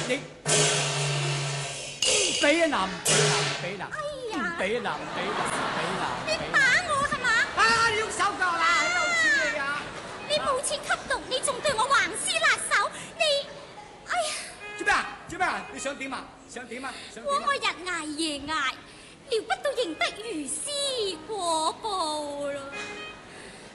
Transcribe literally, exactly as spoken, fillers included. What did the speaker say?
你俾啊男，俾男，俾男， 哎呀， 俾男，俾男，俾男， 你打我係嘛？ 啊！你用手腳啦，有錢你啊！ 你冇錢吸毒，你仲對我橫施辣手，你，哎呀！ 做咩啊？做咩啊？你想點啊？想點啊？想點啊？ 我日捱夜捱，撩不到認得如斯果報啦。